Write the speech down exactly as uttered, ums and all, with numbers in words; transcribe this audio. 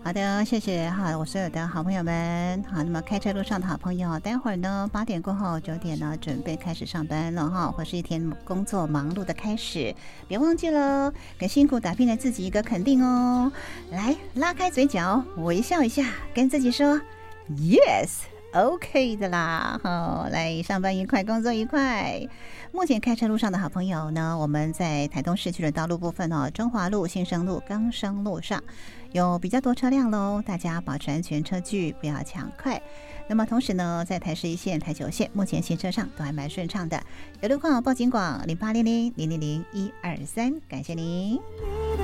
好的，谢谢哈，我所有的好朋友们。好，那么开车路上的好朋友，待会儿呢八点过后九点呢准备开始上班了哈，或是一天工作忙碌的开始，别忘记了给辛苦打拼的自己一个肯定哦。来，拉开嘴角，微笑一下，跟自己说 yes。OK 的啦，好，来上班愉快，工作愉快。目前开车路上的好朋友呢，我们在台东市区的道路部分哦，中华路、新生路、冈山路上有比较多车辆喽，大家保持安全车距，不要抢快。那么同时呢，在台十一线、台九线，目前行车上都还蛮顺畅的。有路况报警广零八零零零零零一二三，感谢您。